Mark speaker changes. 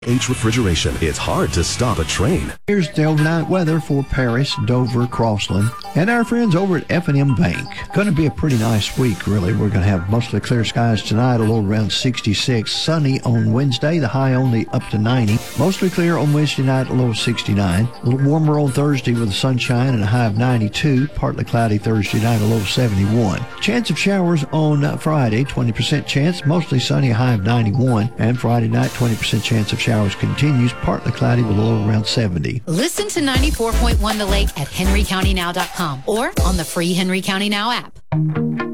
Speaker 1: H Refrigeration. It's hard to stop a train.
Speaker 2: Here's the overnight weather for Paris, Dover, Crossland, and our friends over at F&M Bank. Going to be a pretty nice week, really. We're going to have mostly clear skies tonight, a low around 66. Sunny on Wednesday, the high only up to 90. Mostly clear on Wednesday night, a low of 69. A little warmer on Thursday with the sunshine and a high of 92. Partly cloudy Thursday night, a low of 71. Chance of showers on Friday, 20% chance. Mostly sunny, a high of 91. And Friday night, 20% chance of showers continues, partly cloudy with a low around 70.
Speaker 3: Listen to 94.1 The Lake at henrycountynow.com or on the free Henry County Now app.